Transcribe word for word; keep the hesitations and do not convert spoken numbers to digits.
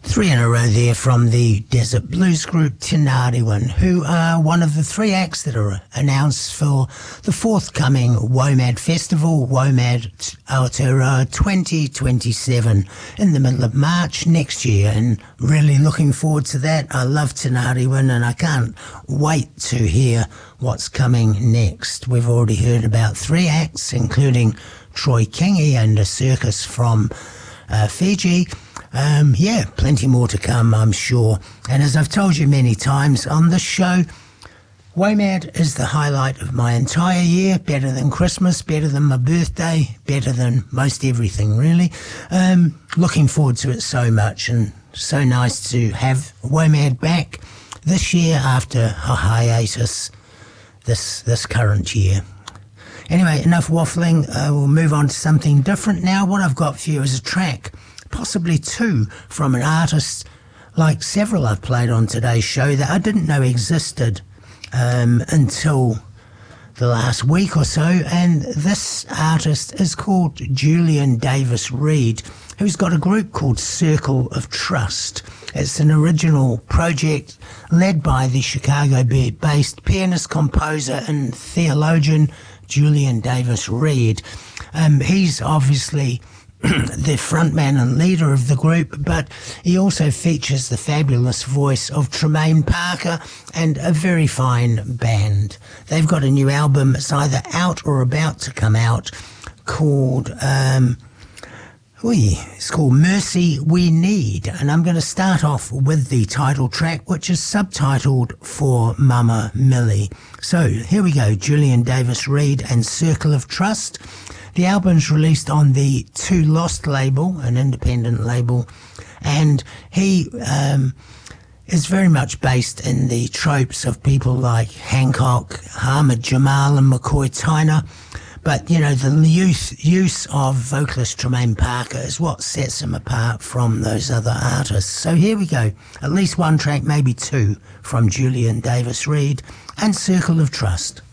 Three in a row there from the Desert Blues group Te Ngāriwan, who are one of the three acts that are announced for the forthcoming WOMAD Festival, WOMAD Aotearoa twenty twenty-seven, in the middle of March next year, and really looking forward to that. I love Te Ngāriwan and I can't wait to hear what's coming next. We've already heard about three acts, including Troy Kingi and a circus from uh, Fiji. Um, yeah, plenty more to come, I'm sure. And as I've told you many times on this show, WOMAD is the highlight of my entire year. Better than Christmas, better than my birthday, better than most everything, really. Um, looking forward to it so much, and so nice to have WOMAD back this year after a hiatus this this current year. Anyway, enough waffling. Uh, we'll move on to something different now. What I've got for you is a track, possibly two, from an artist like several I've played on today's show that I didn't know existed um, until the last week or so. And this artist is called Julian Davis Reed, who's got a group called Circle of Trust. It's an original project led by the Chicago-based pianist, composer and theologian Julian Davis Reed. Um, he's obviously the frontman and leader of the group, but he also features the fabulous voice of Tremaine Parker and a very fine band. They've got a new album, it's either out or about to come out, called um, Oi, it's called Mercy We Need, and I'm going to start off with the title track, which is subtitled For Mama Millie. So here we go, Julian Davis Reed and Circle of Trust. The album's released on the Two Lost label, an independent label, and he um, is very much based in the tropes of people like Hancock, Ahmad Jamal and McCoy Tyner. But, you know, the use, use of vocalist Tremaine Parker is what sets him apart from those other artists. So here we go. At least one track, maybe two, from Julian Davis Reed and Circle of Trust.